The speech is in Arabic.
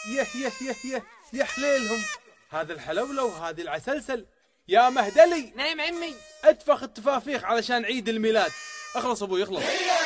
يا حليلهم، هذا الحلولة وهذه العسلسل. يا مهدلي. نعم عمي. اتفخ التفافيخ علشان عيد الميلاد. اخلص ابوي اخلص.